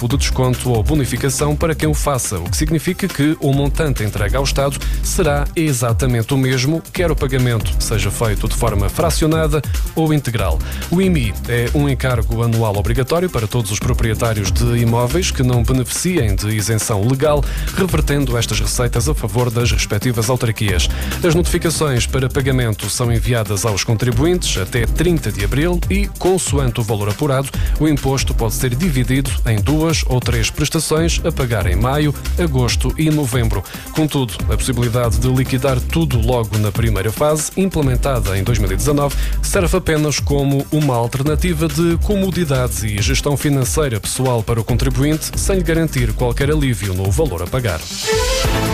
tipo de desconto ou bonificação para quem o faça, o que significa que o montante entregue ao Estado será exatamente o mesmo, quer o pagamento seja feito de forma fracionada ou integral. O IMI é um encargo anual obrigatório para todos os proprietários de imóveis que não beneficiem de isenção legal, revertendo estas receitas a favor das respectivas autarquias. As notificações para pagamento são enviadas aos contribuintes até 30 de abril e, consoante o valor apurado, o imposto pode ser dividido em 2 ou 3 prestações a pagar em maio, agosto e novembro. Contudo, a possibilidade de liquidar tudo logo na primeira fase, implementada em 2019, serve apenas como uma alternativa de comodidade e gestão financeira pessoal para o contribuinte, sem lhe garantir qualquer alívio no valor a pagar.